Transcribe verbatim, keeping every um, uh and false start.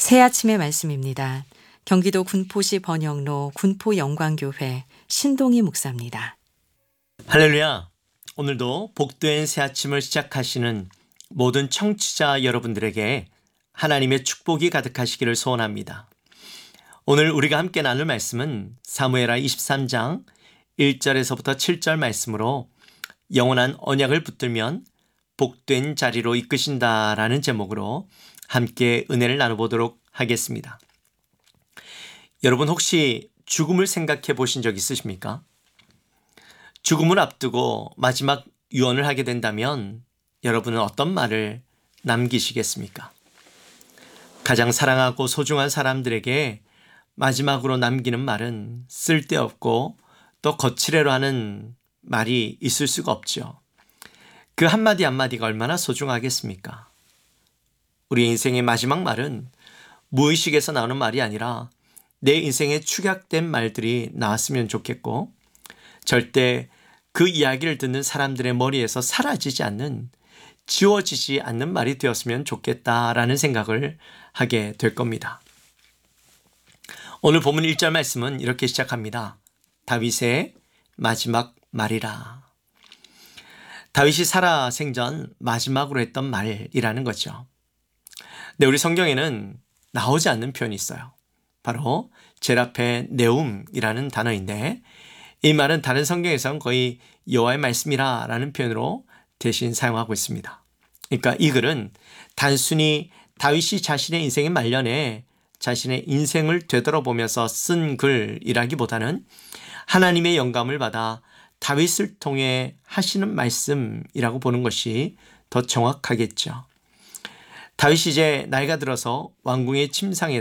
새 아침의 말씀입니다. 경기도 군포시 번영로 군포영광교회 신동희 목사입니다. 할렐루야. 오늘도 복된 새 아침을 시작하시는 모든 청취자 여러분들에게 하나님의 축복이 가득하시기를 소원합니다. 오늘 우리가 함께 나눌 말씀은 사무엘하 이십삼 장 일 절에서부터 칠 절 말씀으로 영원한 언약을 붙들면 복된 자리로 이끄신다라는 제목으로 함께 은혜를 나눠보도록 하겠습니다. 여러분 혹시 죽음을 생각해 보신 적 있으십니까? 죽음을 앞두고 마지막 유언을 하게 된다면 여러분은 어떤 말을 남기시겠습니까? 가장 사랑하고 소중한 사람들에게 마지막으로 남기는 말은 쓸데없고 또 거칠애로 하는 말이 있을 수가 없죠. 그 한마디 한마디가 얼마나 소중하겠습니까? 우리 인생의 마지막 말은 무의식에서 나오는 말이 아니라 내 인생에 축약된 말들이 나왔으면 좋겠고 절대 그 이야기를 듣는 사람들의 머리에서 사라지지 않는, 지워지지 않는 말이 되었으면 좋겠다라는 생각을 하게 될 겁니다. 오늘 본문 일 절 말씀은 이렇게 시작합니다. 다윗의 마지막 말이라. 다윗이 살아 생전 마지막으로 했던 말이라는 거죠. 네, 우리 성경에는 나오지 않는 표현이 있어요. 바로 제라페 네움이라는 단어인데 이 말은 다른 성경에서는 거의 여호와의 말씀이라 라는 표현으로 대신 사용하고 있습니다. 그러니까 이 글은 단순히 다윗이 자신의 인생의 말년에 자신의 인생을 되돌아보면서 쓴 글이라기보다는 하나님의 영감을 받아 다윗을 통해 하시는 말씀이라고 보는 것이 더 정확하겠죠. 다윗이 이제 나이가 들어서 왕궁의 침상에